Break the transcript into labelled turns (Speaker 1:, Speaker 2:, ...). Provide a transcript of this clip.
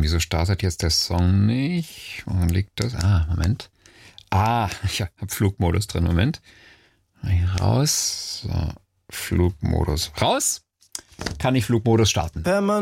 Speaker 1: wieso startet jetzt der Song nicht? Wo liegt das? Moment. Ich habe Flugmodus drin. Moment. Raus. So, Flugmodus. Raus. Kann ich Flugmodus starten.